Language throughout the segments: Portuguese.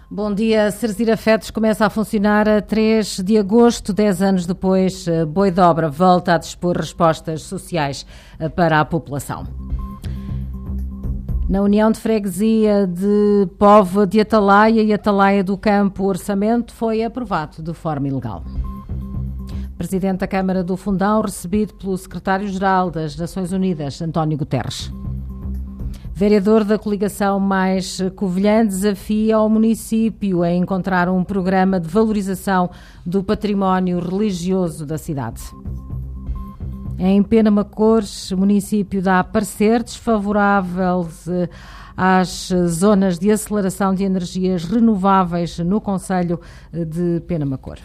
Bom dia. Cerzir Afetos começa a funcionar a 3 de agosto, 10 anos depois. Boi de Obra volta a dispor respostas sociais para a população. Na União de Freguesia de Póvoa de Atalaia e Atalaia do Campo, o orçamento foi aprovado de forma ilegal. Presidente da Câmara do Fundão, recebido pelo Secretário-Geral das Nações Unidas, António Guterres. Vereador da coligação Mais Covilhã desafia ao município a encontrar um programa de valorização do património religioso da cidade. Em Penamacor, o município dá parecer desfavorável às zonas de aceleração de energias renováveis no concelho de Penamacor.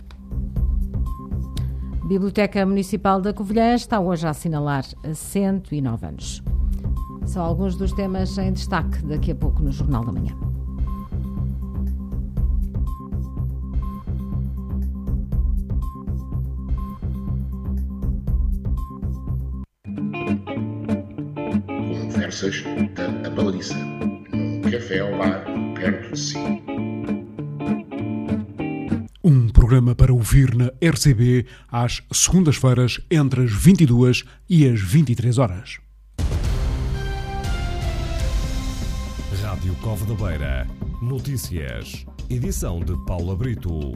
A Biblioteca Municipal da Covilhã está hoje a assinalar 109 anos. São alguns dos temas em destaque daqui a pouco no Jornal da Manhã. Conversas da Abaladiça, num café ao bar perto de si. Um programa para ouvir na RCB às segundas-feiras entre as 22 e as 23 horas. Rádio Cova da Beira. Notícias. Edição de Paula Brito.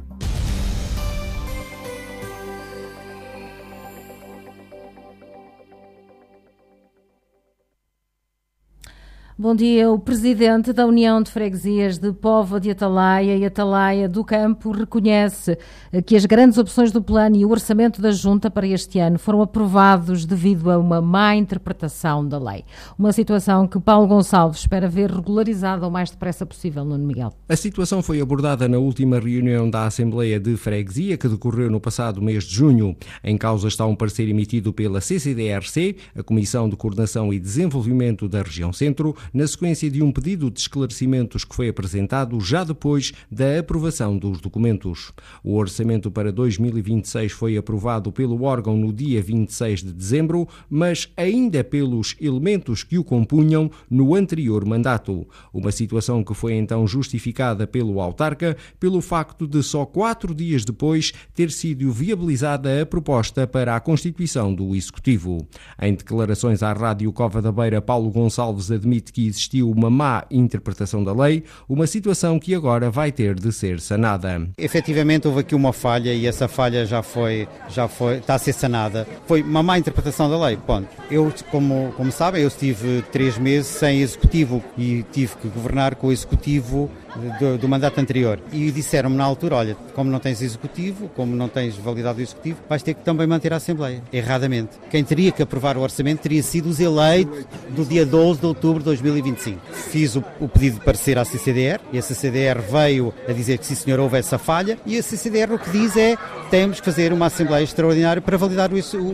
Bom dia. O presidente da União de Freguesias de Póvoa de Atalaia e Atalaia do Campo reconhece que as grandes opções do plano e o orçamento da Junta para este ano foram aprovados devido a uma má interpretação da lei. Uma situação que Paulo Gonçalves espera ver regularizada o mais depressa possível, Nuno Miguel. A situação foi abordada na última reunião da Assembleia de Freguesia, que decorreu no passado mês de junho. Em causa está um parecer emitido pela CCDRC, a Comissão de Coordenação e Desenvolvimento da Região Centro, na sequência de um pedido de esclarecimentos que foi apresentado já depois da aprovação dos documentos. O orçamento para 2026 foi aprovado pelo órgão no dia 26 de dezembro, mas ainda pelos elementos que o compunham no anterior mandato. Uma situação que foi então justificada pelo autarca pelo facto de só 4 dias depois ter sido viabilizada a proposta para a constituição do Executivo. Em declarações à Rádio Cova da Beira, Paulo Gonçalves admite que existiu uma má interpretação da lei, uma situação que agora vai ter de ser sanada. Efetivamente houve aqui uma falha e essa falha já está a ser sanada. Foi uma má interpretação da lei, ponto. Eu, como sabem, eu estive 3 meses sem executivo e tive que governar com o executivo do mandato anterior. E disseram-me na altura, olha, como não tens executivo, como não tens validade do executivo, vais ter que também manter a Assembleia. Erradamente. Quem teria que aprovar o orçamento teria sido os eleitos do dia 12 de outubro de 2025. Fiz o pedido de parecer à CCDR e a CCDR veio a dizer que sim senhor, houve essa falha, e a CCDR o que diz é temos que fazer uma Assembleia Extraordinária para validar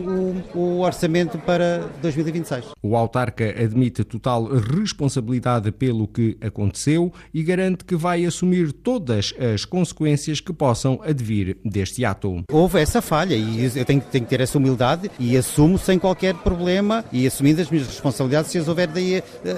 o orçamento para 2026. O autarca admite total responsabilidade pelo que aconteceu e garante que vai assumir todas as consequências que possam advir deste ato. Houve essa falha e eu tenho que ter essa humildade e assumo sem qualquer problema e assumindo as minhas responsabilidades se as houver daí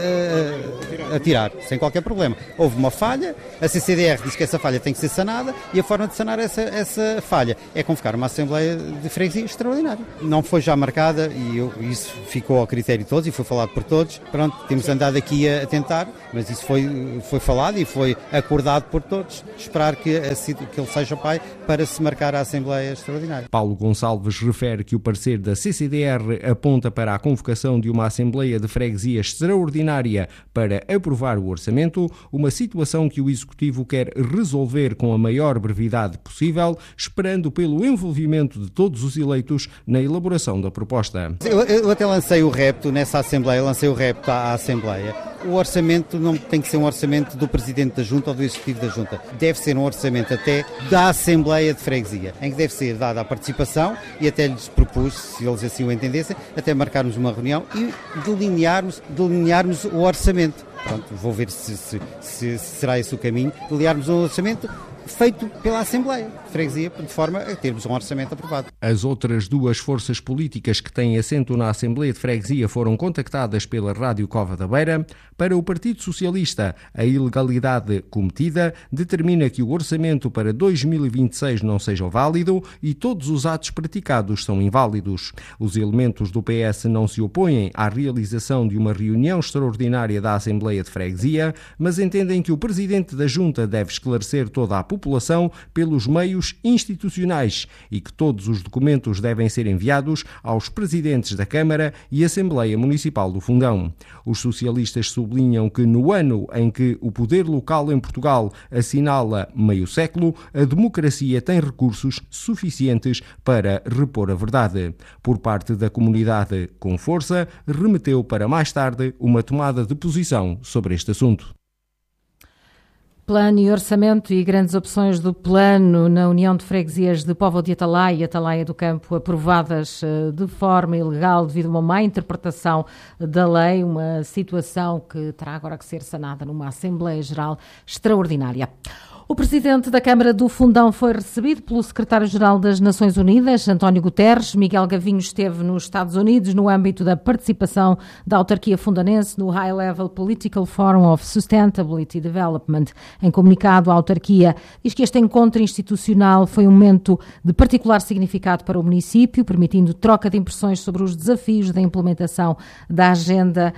a tirar, sem qualquer problema. Houve uma falha, a CCDR diz que essa falha tem que ser sanada e a forma de sanar essa falha é convocar uma Assembleia de Freguesia extraordinária. Não foi já marcada e isso ficou ao critério de todos e foi falado por todos. Pronto, temos andado aqui a tentar, mas isso foi falado e foi acordado por todos. Esperar que ele seja pai para se marcar a Assembleia Extraordinária. Paulo Gonçalves refere que o parecer da CCDR aponta para a convocação de uma Assembleia de Freguesia extraordinária para aprovar o orçamento, uma situação que o Executivo quer resolver com a maior brevidade possível, esperando pelo envolvimento de todos os eleitos na elaboração da proposta. Eu até lancei o repto nessa Assembleia, à Assembleia. O orçamento não tem que ser um orçamento do Presidente da Junta ou do Executivo da Junta. Deve ser um orçamento até da Assembleia de Freguesia, em que deve ser dada a participação e até lhes propus, se eles assim o entendessem, até marcarmos uma reunião e delinearmos o orçamento. pronto, vou ver se será esse o caminho, de aliarmos um orçamento feito pela Assembleia de Freguesia, de forma a termos um orçamento aprovado. As outras duas forças políticas que têm assento na Assembleia de Freguesia foram contactadas pela Rádio Cova da Beira. Para o Partido Socialista, a ilegalidade cometida determina que o orçamento para 2026 não seja válido e todos os atos praticados são inválidos. Os elementos do PS não se opõem à realização de uma reunião extraordinária da Assembleia de Freguesia, mas entendem que o Presidente da Junta deve esclarecer toda a população pelos meios institucionais e que todos os documentos devem ser enviados aos presidentes da Câmara e Assembleia Municipal do Fundão. Os socialistas sublinham que no ano em que o poder local em Portugal assinala meio século, a democracia tem recursos suficientes para repor a verdade. Por parte da comunidade com força, remeteu para mais tarde uma tomada de posição sobre este assunto. Plano e orçamento e grandes opções do plano na União de Freguesias de Póvoa de Atalaia e Atalaia do Campo aprovadas de forma ilegal devido a uma má interpretação da lei, uma situação que terá agora que ser sanada numa Assembleia Geral extraordinária. O presidente da Câmara do Fundão foi recebido pelo secretário-geral das Nações Unidas, António Guterres. Miguel Gavinho esteve nos Estados Unidos no âmbito da participação da autarquia fundanense no High Level Political Forum of Sustainability Development. Em comunicado, a autarquia diz que este encontro institucional foi um momento de particular significado para o município, permitindo troca de impressões sobre os desafios da implementação da Agenda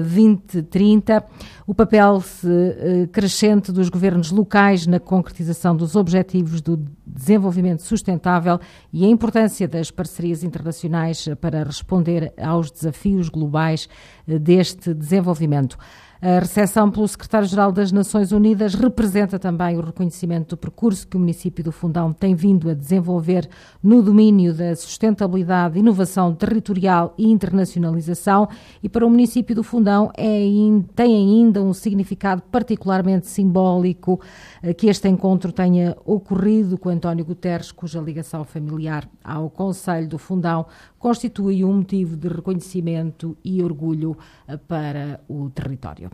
2030, o papel crescente dos governos locais na concretização dos objetivos do desenvolvimento sustentável e a importância das parcerias internacionais para responder aos desafios globais deste desenvolvimento. A recepção pelo secretário-geral das Nações Unidas representa também o reconhecimento do percurso que o município do Fundão tem vindo a desenvolver no domínio da sustentabilidade, inovação territorial e internacionalização, e para o município do Fundão tem ainda um significado particularmente simbólico que este encontro tenha ocorrido com António Guterres, cuja ligação familiar ao Conselho do Fundão constitui um motivo de reconhecimento e orgulho para o território.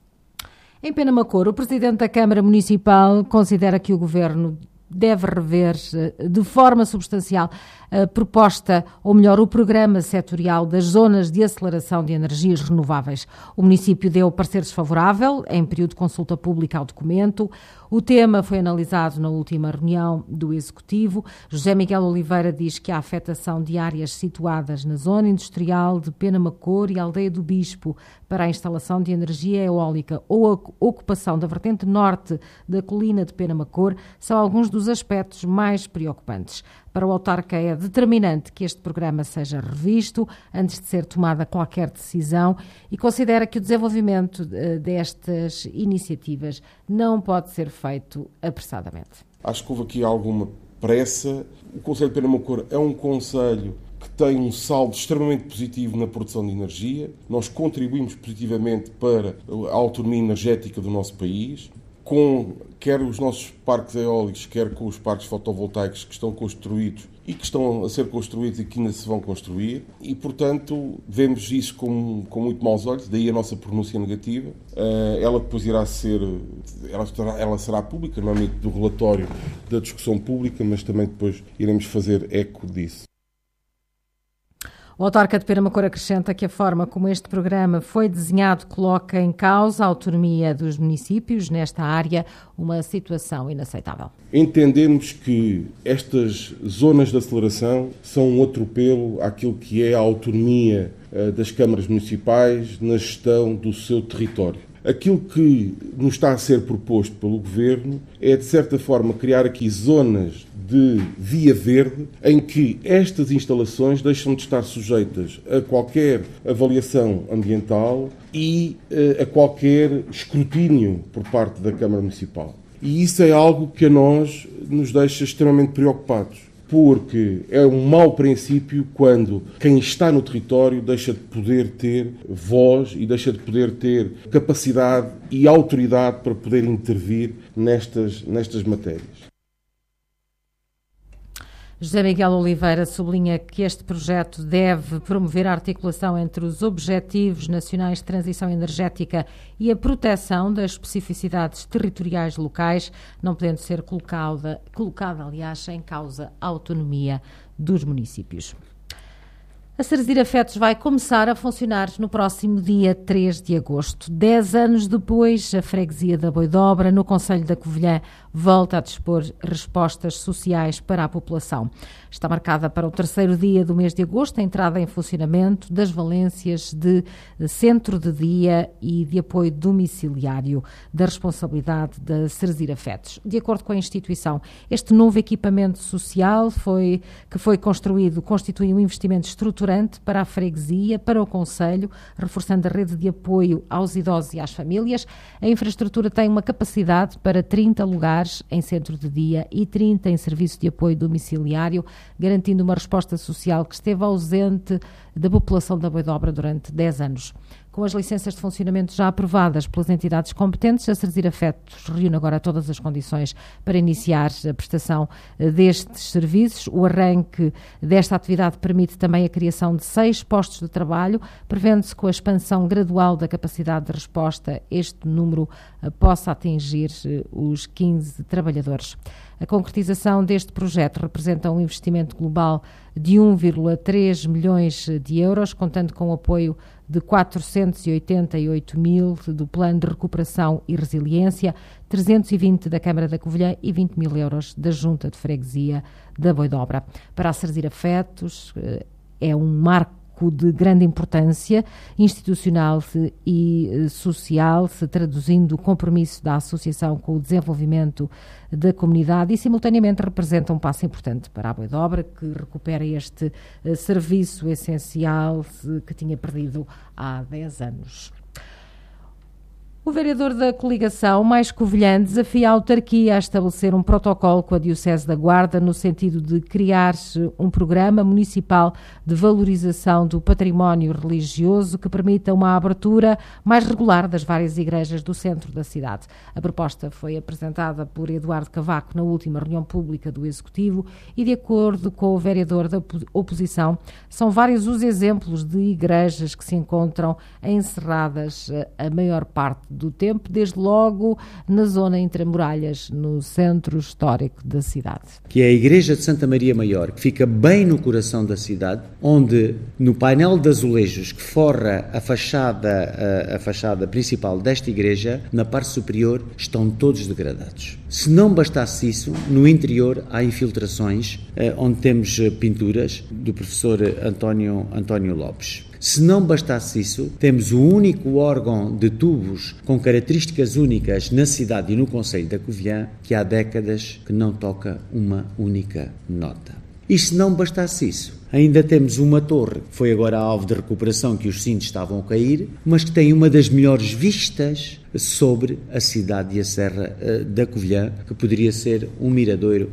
Em Penamacor, o presidente da Câmara Municipal considera que o governo deve rever de forma substancial a proposta, ou melhor, o programa setorial das zonas de aceleração de energias renováveis. O município deu parecer desfavorável em período de consulta pública ao documento. O tema foi analisado na última reunião do Executivo. José Miguel Oliveira diz que a afetação de áreas situadas na zona industrial de Penamacor e Aldeia do Bispo para a instalação de energia eólica ou a ocupação da vertente norte da colina de Penamacor são alguns dos aspectos mais preocupantes. Para o autarca é determinante que este programa seja revisto antes de ser tomada qualquer decisão e considera que o desenvolvimento destas iniciativas não pode ser feito apressadamente. Acho que houve aqui alguma pressa. O Conselho de Penamacor é um concelho que tem um saldo extremamente positivo na produção de energia. Nós contribuímos positivamente para a autonomia energética do nosso país, com quer os nossos parques eólicos, quer com os parques fotovoltaicos que estão construídos e que estão a ser construídos e que ainda se vão construir. E, portanto, vemos isso com muito maus olhos, daí a nossa pronúncia negativa. Ela depois ela será pública, no âmbito do relatório da discussão pública, mas também depois iremos fazer eco disso. O autarca de Penamacor acrescenta que a forma como este programa foi desenhado coloca em causa a autonomia dos municípios nesta área, uma situação inaceitável. Entendemos que estas zonas de aceleração são um atropelo àquilo que é a autonomia das câmaras municipais na gestão do seu território. Aquilo que nos está a ser proposto pelo Governo é, de certa forma, criar aqui zonas de via verde em que estas instalações deixam de estar sujeitas a qualquer avaliação ambiental e a qualquer escrutínio por parte da Câmara Municipal. E isso é algo que a nós nos deixa extremamente preocupados, porque é um mau princípio quando quem está no território deixa de poder ter voz e deixa de poder ter capacidade e autoridade para poder intervir nestas matérias. José Miguel Oliveira sublinha que este projeto deve promover a articulação entre os Objetivos Nacionais de Transição Energética e a proteção das especificidades territoriais locais, não podendo ser colocada, aliás, em causa a autonomia dos municípios. A Ceresir Afetos vai começar a funcionar no próximo dia 3 de agosto. 10 anos depois, a freguesia da Boidobra, no concelho da Covilhã, volta a dispor respostas sociais para a população. Está marcada para o 3º dia do mês de agosto a entrada em funcionamento das valências de centro de dia e de apoio domiciliário da responsabilidade da Ceresir Afetos. De acordo com a instituição, este novo equipamento social que foi construído constitui um investimento estruturante para a freguesia, para o concelho, reforçando a rede de apoio aos idosos e às famílias. A infraestrutura tem uma capacidade para 30 lugares em centro de dia e 30 em serviço de apoio domiciliário, garantindo uma resposta social que esteve ausente da população da Boidobra durante 10 anos. Com as licenças de funcionamento já aprovadas pelas entidades competentes, a Ceresir Afetos reúne agora todas as condições para iniciar a prestação destes serviços. O arranque desta atividade permite também a criação de 6 postos de trabalho, prevendo-se com a expansão gradual da capacidade de resposta, este número possa atingir os 15 trabalhadores. A concretização deste projeto representa um investimento global de 1,3 milhões de euros, contando com o apoio de 488 mil do Plano de Recuperação e Resiliência, 320 da Câmara da Covilhã e 20 mil euros da Junta de Freguesia da Boidobra. Para a Ceresir Afetos, é um marco de grande importância institucional e social, se traduzindo o compromisso da Associação com o desenvolvimento da comunidade e, simultaneamente, representa um passo importante para a Boidobra, que recupera este serviço essencial que tinha perdido há 10 anos. O vereador da coligação Mais Covilhã desafia a autarquia a estabelecer um protocolo com a Diocese da Guarda no sentido de criar um programa municipal de valorização do património religioso que permita uma abertura mais regular das várias igrejas do centro da cidade. A proposta foi apresentada por Eduardo Cavaco na última reunião pública do Executivo e, de acordo com o vereador da oposição, são vários os exemplos de igrejas que se encontram encerradas a maior parte do tempo, desde logo na zona entre muralhas, no centro histórico da cidade. Que é a Igreja de Santa Maria Maior, que fica bem no coração da cidade, onde no painel de azulejos que forra a fachada principal desta igreja, na parte superior estão todos degradados. Se não bastasse isso, no interior há infiltrações, onde temos pinturas do professor António Lopes. Se não bastasse isso, temos o único órgão de tubos com características únicas na cidade e no concelho da Covilhã, que há décadas que não toca uma única nota. E se não bastasse isso, ainda temos uma torre que foi agora alvo de recuperação, que os cintos estavam a cair, mas que tem uma das melhores vistas sobre a cidade e a Serra da Covilhã, que poderia ser um miradouro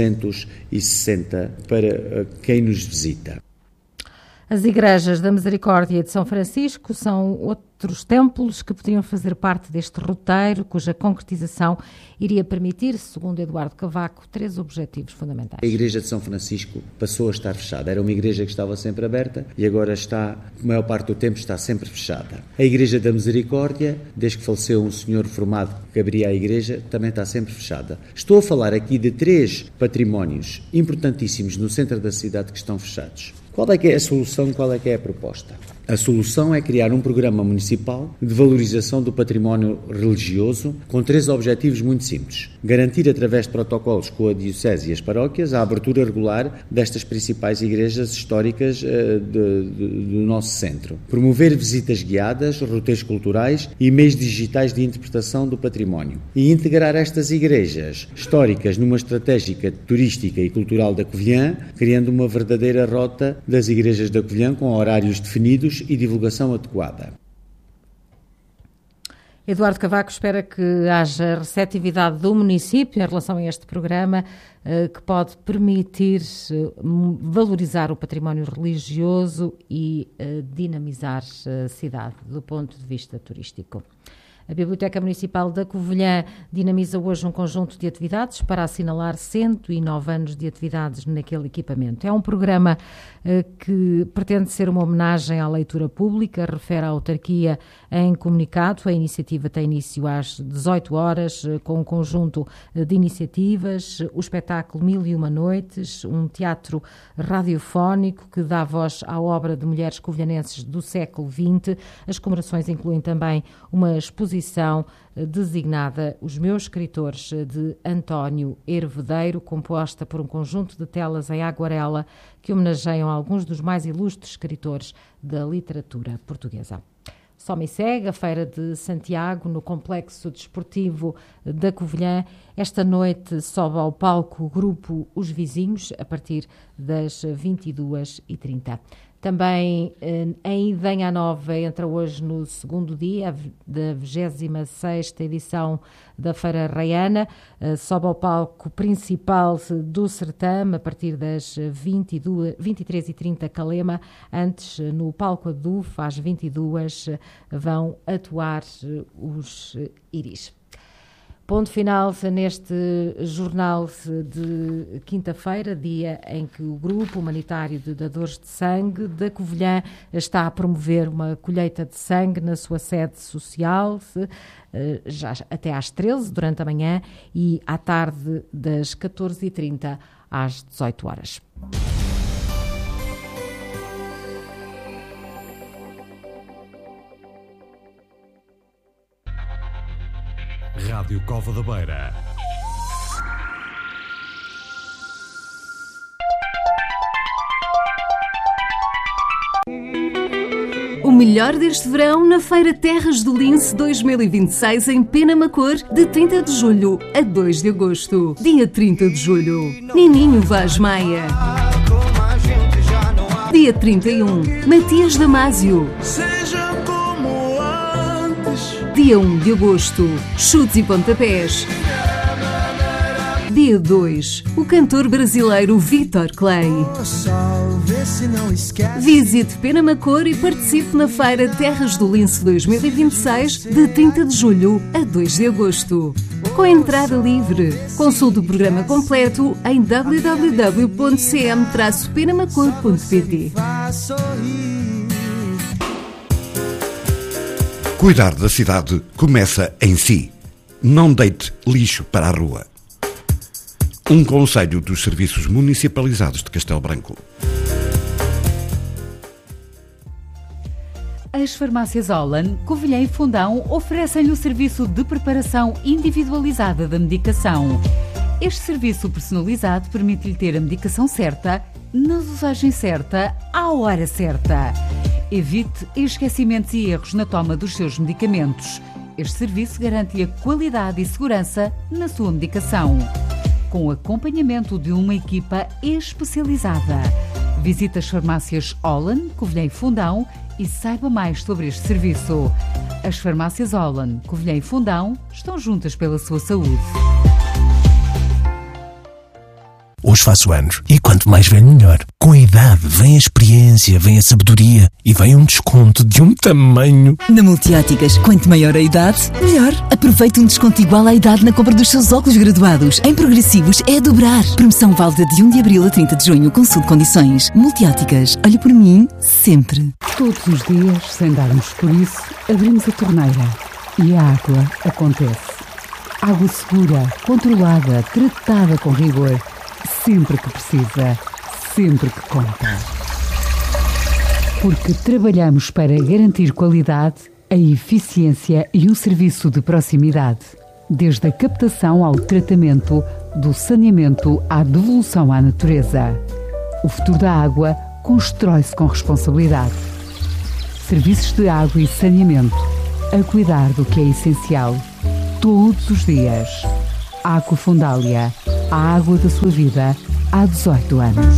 360 para quem nos visita. As igrejas da Misericórdia e de São Francisco são outros templos que poderiam fazer parte deste roteiro, cuja concretização iria permitir, segundo Eduardo Cavaco, 3 objetivos fundamentais. A igreja de São Francisco passou a estar fechada. Era uma igreja que estava sempre aberta e agora está, a maior parte do tempo, está sempre fechada. A igreja da Misericórdia, desde que faleceu um senhor reformado que abria a igreja, também está sempre fechada. Estou a falar aqui de 3 patrimónios importantíssimos no centro da cidade que estão fechados. Qual é que é a solução, qual é que é a proposta? A solução é criar um programa municipal de valorização do património religioso com 3 objetivos muito simples. Garantir, através de protocolos com a Diocese e as paróquias, a abertura regular destas principais igrejas históricas do nosso centro. Promover visitas guiadas, roteiros culturais e meios digitais de interpretação do património. E integrar estas igrejas históricas numa estratégia turística e cultural da Covilhã, criando uma verdadeira rota das igrejas da Covilhã com horários definidos e divulgação adequada. Eduardo Cavaco espera que haja receptividade do município em relação a este programa que pode permitir valorizar o património religioso e dinamizar a cidade do ponto de vista turístico. A Biblioteca Municipal da Covilhã dinamiza hoje um conjunto de atividades para assinalar 109 anos de atividades naquele equipamento. É um programa que pretende ser uma homenagem à leitura pública, refere a autarquia em comunicado. A iniciativa tem início às 18 horas, com um conjunto de iniciativas, o espetáculo 1001 Noites, um teatro radiofónico que dá voz à obra de mulheres covilhanenses do século XX. As comemorações incluem também uma exposição designada Os Meus Escritores, de António Hervedeiro, composta por um conjunto de telas em aguarela que homenageiam alguns dos mais ilustres escritores da literatura portuguesa. Soma e segue a Feira de Santiago no Complexo Desportivo da Covilhã. Esta noite sobe ao palco o grupo Os Vizinhos, a partir das 22h30. Também em Idenha Nova entra hoje no segundo dia da 26ª edição da Feira Raiana. Sobe ao palco principal do certame a partir das 23h30 Calema. Antes, no palco Aduf, às 22h, vão atuar os Iris. Ponto final neste jornal de quinta-feira, dia em que o Grupo Humanitário de Dadores de Sangue da Covilhã está a promover uma colheita de sangue na sua sede social, já até às 13h durante a manhã e à tarde das 14h30 às 18h. Rádio Cova da Beira. O melhor deste verão na Feira Terras do Lince 2026 em Penamacor, de 30 de julho a 2 de agosto. Dia 30 de julho, Nininho Vaz Maia. Dia 31, Matias Damasio. Dia 1 de agosto, Chutes e Pontapés. Dia 2, o cantor brasileiro Vitor Clay. Visite Penamacor e participe na Feira Terras do Lince 2026, de 30 de julho a 2 de agosto. Com entrada livre. Consulte o programa completo em www.cm-penamacor.pt. Cuidar da cidade começa em si. Não deite lixo para a rua. Um conselho dos Serviços Municipalizados de Castelo Branco. As farmácias Holland, Covilhã e Fundão oferecem-lhe o serviço de preparação individualizada da medicação. Este serviço personalizado permite-lhe ter a medicação certa, na dosagem certa, à hora certa. Evite esquecimentos e erros na toma dos seus medicamentos. Este serviço garante-lhe a qualidade e segurança na sua medicação, com o acompanhamento de uma equipa especializada. Visite as farmácias Holland, Covilhã e Fundão e saiba mais sobre este serviço. As farmácias Holland, Covilhã e Fundão estão juntas pela sua saúde. Hoje faço anos e quanto mais velho melhor. Com a idade vem a experiência, vem a sabedoria e vem um desconto de um tamanho. Na Multióticas, quanto maior a idade, melhor. Aproveite um desconto igual à idade na compra dos seus óculos graduados. Em progressivos é a dobrar. Promoção válida de 1 de abril a 30 de junho. Consulte condições. Multióticas, olhe por mim sempre. Todos os dias, sem darmos por isso, abrimos a torneira e a água acontece. Água segura, controlada, tratada com rigor. Sempre que precisa, sempre que conta. Porque trabalhamos para garantir qualidade, a eficiência e um serviço de proximidade. Desde a captação ao tratamento, do saneamento à devolução à natureza. O futuro da água constrói-se com responsabilidade. Serviços de água e saneamento, a cuidar do que é essencial, todos os dias. Água Fundália, a água da sua vida, há 18 anos.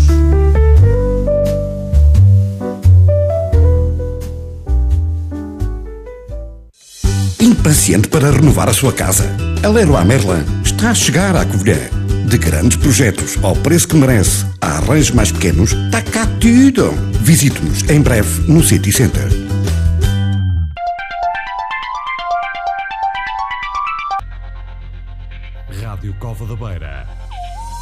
Impaciente para renovar a sua casa? A Leroy Merlin está a chegar à Covilhã. De grandes projetos ao preço que merece, a arranjos mais pequenos, está cá tudo. Visite-nos em breve no City Center. Cova da Beira.